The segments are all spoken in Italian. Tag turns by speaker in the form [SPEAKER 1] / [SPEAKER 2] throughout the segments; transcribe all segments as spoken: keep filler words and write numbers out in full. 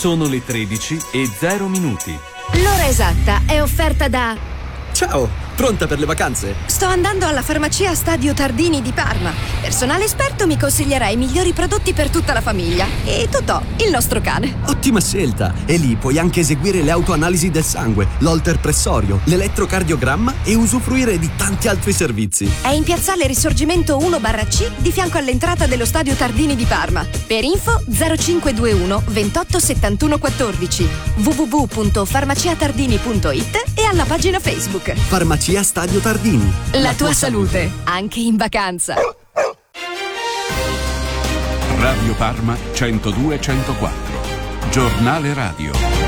[SPEAKER 1] Sono le tredici e zero minuti.
[SPEAKER 2] L'ora esatta è offerta da...
[SPEAKER 3] Ciao, pronta per le vacanze?
[SPEAKER 2] Sto andando alla farmacia Stadio Tardini di Parma. Personale esperto mi consiglierà i migliori prodotti per tutta la famiglia. E Totò, il nostro cane.
[SPEAKER 3] Ottima scelta! E lì puoi anche eseguire le autoanalisi del sangue, l'holter pressorio, l'elettrocardiogramma e usufruire di tanti altri servizi.
[SPEAKER 2] È in piazzale Risorgimento uno barra C di fianco all'entrata dello Stadio Tardini di Parma. Per info zero cinque due uno ventotto settantuno quattordici, w w w punto farmaciatardini punto it e alla pagina Facebook.
[SPEAKER 3] Farmacia Stadio Tardini.
[SPEAKER 2] La, La tua, tua salute, salute, anche in vacanza.
[SPEAKER 4] Radio Parma centodue centoquattro. Giornale radio.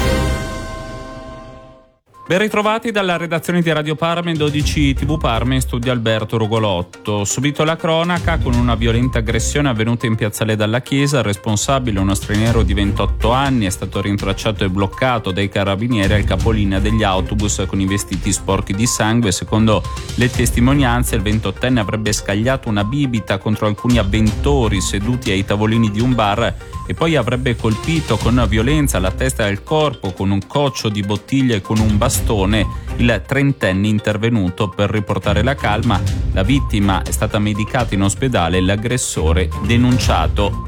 [SPEAKER 5] Ben ritrovati dalla redazione di Radio Parma in dodici tivù Parma, in studio Alberto Rugolotto. Subito la cronaca con una violenta aggressione avvenuta in piazzale dalla Chiesa. Il responsabile, uno straniero di ventotto anni, è stato rintracciato e bloccato dai carabinieri al capolinea degli autobus con i vestiti sporchi di sangue. Secondo le testimonianze, il ventottenne avrebbe scagliato una bibita contro alcuni avventori seduti ai tavolini di un bar e poi avrebbe colpito con violenza la testa e il corpo con un coccio di bottiglia e con un bastone il trentenne intervenuto per riportare la calma. La vittima è stata medicata in ospedale e l'aggressore denunciato.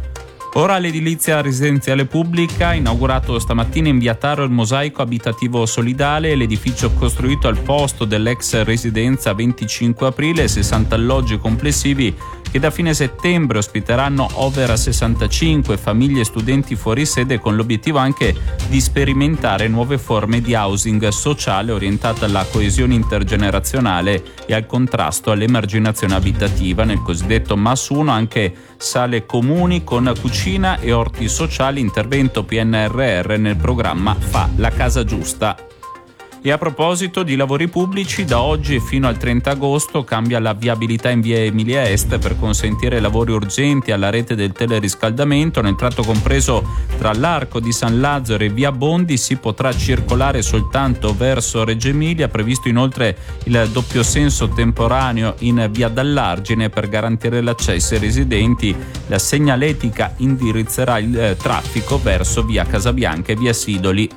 [SPEAKER 5] Ora l'edilizia residenziale pubblica, inaugurato stamattina in via Taro il mosaico abitativo solidale, l'edificio costruito al posto dell'ex residenza venticinque aprile, sessanta alloggi complessivi che da fine settembre ospiteranno over sessantacinque famiglie e studenti fuori sede, con l'obiettivo anche di sperimentare nuove forme di housing sociale orientata alla coesione intergenerazionale e al contrasto all'emarginazione abitativa. Nel cosiddetto M A S uno anche sale comuni con cucina e orti sociali, intervento P N R R nel programma Fa la casa giusta. E a proposito di lavori pubblici, da oggi e fino al trenta agosto cambia la viabilità in via Emilia Est per consentire lavori urgenti alla rete del teleriscaldamento. Nel tratto compreso tra l'Arco di San Lazzaro e via Bondi si potrà circolare soltanto verso Reggio Emilia. Previsto inoltre il doppio senso temporaneo in via Dall'Argine per garantire l'accesso ai residenti. La segnaletica indirizzerà il traffico verso via Casabianca e via Sidoli.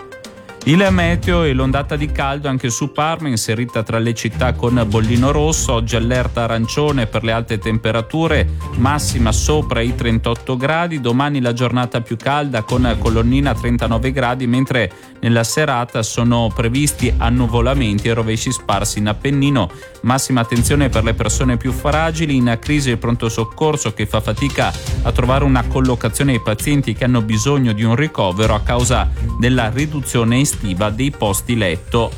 [SPEAKER 5] Il meteo e l'ondata di caldo anche su Parma, inserita tra le città con bollino rosso. Oggi allerta arancione per le alte temperature, massima sopra i trentotto gradi. Domani la giornata più calda con colonnina a trentanove gradi, mentre nella serata sono previsti annuvolamenti e rovesci sparsi in Appennino. Massima attenzione per le persone più fragili. In crisi il pronto soccorso, che fa fatica a trovare una collocazione ai pazienti che hanno bisogno di un ricovero a causa della riduzione estiva dei posti letto.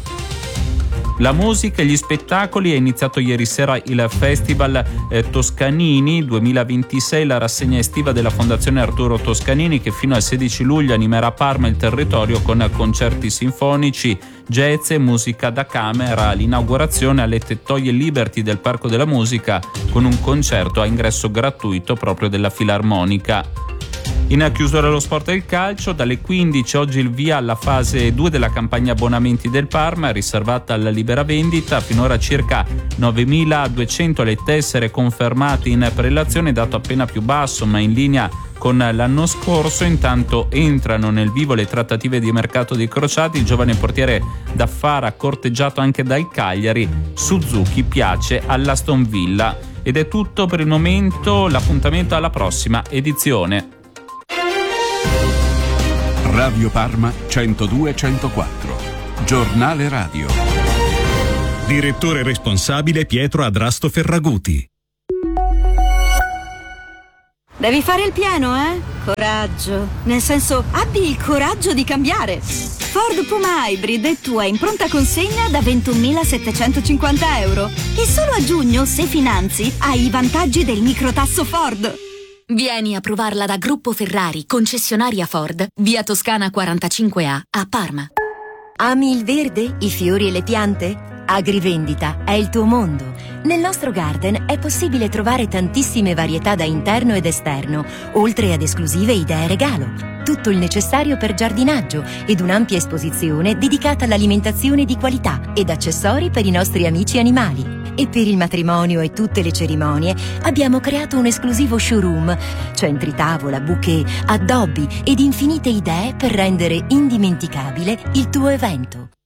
[SPEAKER 5] La musica e gli spettacoli. È iniziato ieri sera il Festival eh, Toscanini duemilaventisei, la rassegna estiva della Fondazione Arturo Toscanini, che fino al sedici luglio animerà Parma e il territorio con concerti sinfonici, jazz e musica da camera. L'inaugurazione alle Tettoie Liberty del Parco della Musica, con un concerto a ingresso gratuito proprio della Filarmonica. In chiusura allo sport e il calcio, dalle quindici oggi il via alla fase due della campagna abbonamenti del Parma, riservata alla libera vendita. Finora circa novemiladuecento le tessere confermate in prelazione, dato appena più basso ma in linea con l'anno scorso. Intanto entrano nel vivo le trattative di mercato dei crociati. Il giovane portiere d'Affara, corteggiato anche dal Cagliari, Suzuki, piace all'Aston Villa. Ed è tutto per il momento, l'appuntamento alla prossima edizione.
[SPEAKER 4] Radio Parma centodue centoquattro. Giornale radio.
[SPEAKER 6] Direttore responsabile Pietro Adrasto Ferraguti.
[SPEAKER 7] Devi fare il pieno, eh? Coraggio. Nel senso, abbi il coraggio di cambiare. Ford Puma Hybrid è tua in pronta consegna da ventunomilasettecentocinquanta euro. E solo a giugno, se finanzi, hai i vantaggi del microtasso Ford.
[SPEAKER 8] Vieni a provarla da Gruppo Ferrari, concessionaria Ford, via Toscana quarantacinque A, a Parma.
[SPEAKER 9] Ami il verde, i fiori e le piante? Agrivendita è il tuo mondo. Nel nostro garden è possibile trovare tantissime varietà da interno ed esterno, oltre ad esclusive idee regalo. Tutto il necessario per giardinaggio ed un'ampia esposizione dedicata all'alimentazione di qualità ed accessori per i nostri amici animali. E per il matrimonio e tutte le cerimonie abbiamo creato un esclusivo showroom, centri tavola, bouquet, addobbi ed infinite idee per rendere indimenticabile il tuo evento.